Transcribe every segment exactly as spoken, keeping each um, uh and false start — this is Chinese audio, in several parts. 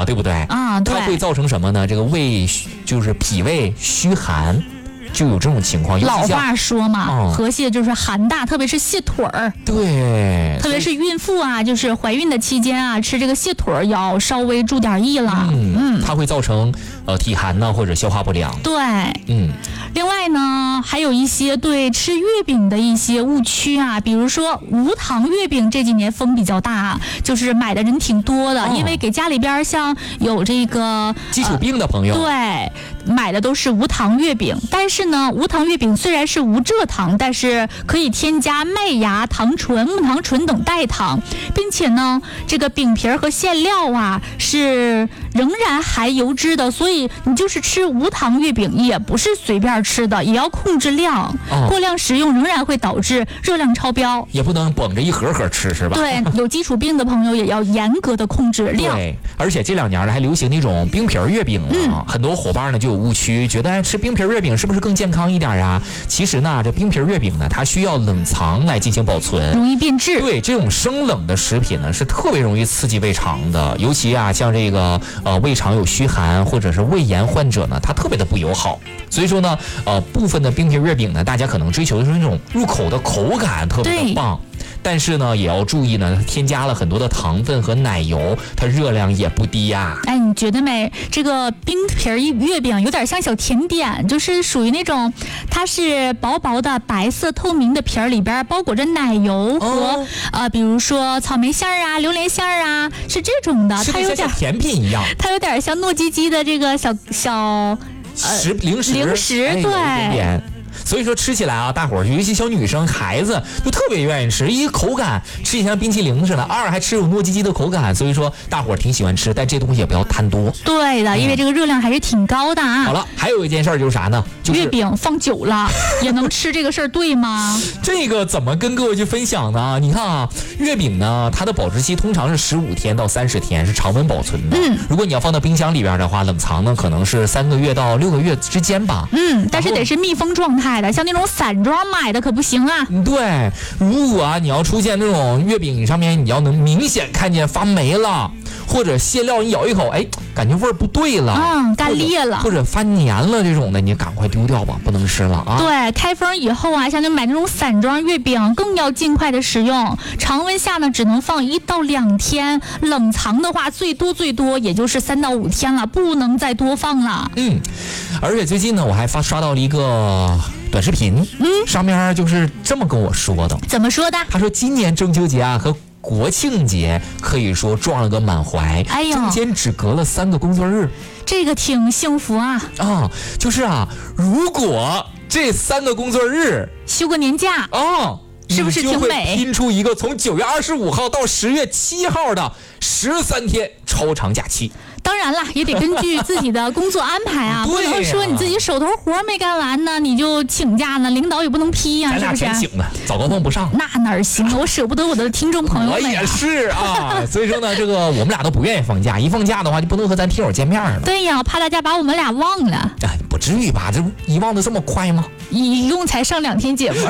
啊，对不对？ 啊，对， 它会造成什么呢？这个胃就是脾胃虚寒。就有这种情况， 老话说嘛， 哦、 河蟹就是寒大，特别是蟹腿儿。 对， 特别是孕妇啊，就是怀孕的期间啊，吃这个蟹腿儿要稍微注点意了。 嗯，嗯它会造成呃体寒呢，或者消化不良。 对， 嗯。 另外呢，还有一些对吃月饼的一些误区啊，比如说无糖月饼这几年风比较大，就是买的人挺多的，哦、因为给家里边像有这个基础病的朋友， 呃、对，买的都是无糖月饼，但是呢，无糖月饼虽然是无蔗糖，但是可以添加麦芽糖醇、木糖醇等代糖，并且呢，这个饼皮和馅料啊是仍然含油脂的，所以你就是吃无糖月饼也不是随便吃的，也要控制量，哦、过量食用仍然会导致热量超标， 也不能捧着一盒盒吃，是吧？ 对，有基础病的朋友也要严格的控制量。 对，而且这两年呢还流行那种冰皮月饼啊，嗯、很多伙伴呢就有误区，觉得吃冰皮月饼是不是更健康一点啊？其实呢，这冰皮月饼呢，它需要冷藏来进行保存， 容易变质。 对，这种生冷的食品呢是特别容易刺激胃肠的，尤其啊像这个呃胃肠有虚寒或者是胃炎患者呢，它特别的不友好。所以说呢，呃，部分的冰皮月饼呢，大家可能追求的是那种入口的口感特别的棒，但是呢，也要注意呢，添加了很多的糖分和奶油，它热量也不低呀、啊。 哎，你觉得没？这个冰皮月饼有点像小甜点，就是属于那种，它是薄薄的白色透明的皮儿，里边包裹着奶油和、哦、呃，比如说草莓馅儿啊、榴莲馅儿啊，是这种的。 它有点像甜品一样， 它有点像糯叽叽的这个小小。 食零食， 零食， 哎、 对， 点点所以说吃起来啊，大伙儿尤其小女生、孩子就特别愿意吃，一口感吃起像冰淇淋似的，二还吃有糯叽叽的口感，所以说大伙儿挺喜欢吃，但这东西也不要贪多。 对的，因为这个热量还是挺高的啊。 好了，还有一件事就是啥呢？就是月饼放久了也能吃，这个事儿对吗？ 这个怎么跟各位去分享呢？你看啊，月饼呢，它的保质期通常是十五天到三十天，是常温保存的。嗯，如果你要放到冰箱里边的话，冷藏呢可能是三个月到六个月之间吧。 嗯，但是得是密封状态的，像那种散装买的可不行啊。 对，如果啊你要出现这种月饼上面你要能明显看见发霉了，或者馅料你咬一口，哎，感觉味儿不对了， 嗯，干裂了， 或者发黏了这种的，你赶快丢掉吧，不能吃了啊。 对，开封以后啊，像就买那种散装月饼，更要尽快的食用。常温下呢，只能放一到两天，冷藏的话，最多最多也就是三到五天了，不能再多放了。 嗯，而且最近呢，我还发刷到了一个短视频，嗯，上面就是这么跟我说的。 怎么说的？ 他说今年中秋节啊和国庆节可以说撞了个满怀， 哎呦， 中间只隔了三个工作日， 这个挺幸福啊！ 啊，就是啊，如果这三个工作日休个年假啊， 是不是挺美？ 拼出一个从九月二十五号到十月七号的十三天超长假期。 当然了，也得根据自己的工作安排啊，不能说你自己手头活没干完呢，你就请假呢，领导也不能批呀、啊，是不是？ 咱俩全请呢，早高峰不上， 那哪行？我舍不得我的听众朋友们、啊。 我也是啊，所以说呢，这个我们俩都不愿意放假，一放假的话就不能和咱听友见面了。 对呀，怕大家把我们俩忘了。 哎，不至于吧？这遗忘的这么快吗？ 一共才上两天节目。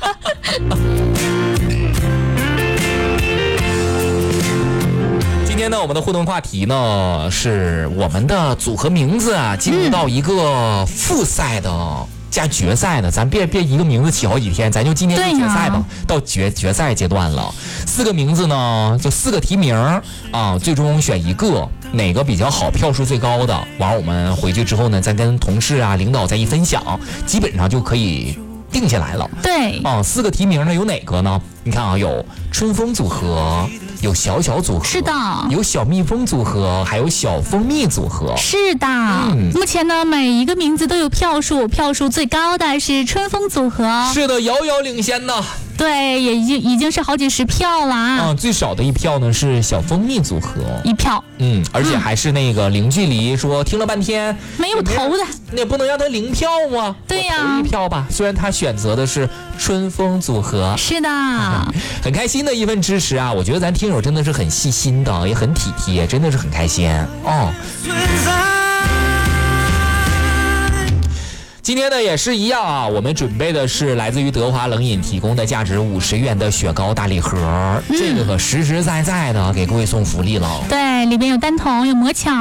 今天呢，我们的互动话题呢是我们的组合名字啊，进入到一个复赛的加决赛的，咱别别一个名字起好几天，咱就今天就决赛吧，啊、到决决赛阶段了。四个名字呢，就四个提名啊，最终选一个，哪个比较好，票数最高的，完我们回去之后呢，再跟同事啊、领导再一分享，基本上就可以定下来了。 对啊，四个提名呢有哪个呢？你看啊，有春风组合，有小小组合， 是的， 有小蜜蜂组合，还有小蜂蜜组合， 是的。嗯，目前呢，每一个名字都有票数，票数最高的是春风组合， 是的，遥遥领先呢。 对，也已经已经是好几十票了啊。 嗯，最少的一票呢是小蜂蜜组合， 一票。 嗯，而且还是那个零距离，说听了半天没有投的， 那也不能让他零票啊。 对呀、 啊，投一票吧。虽然他选择的是春风组合， 是的， 嗯、很开心的一份支持啊！我觉得咱听友真的是很细心的，也很体贴，真的是很开心哦。今天呢也是一样啊，我们准备的是来自于德华冷饮提供的价值五十元的雪糕大礼盒、嗯，这个可实实在在的给各位送福利了。 对，里边有单桶，有魔巧。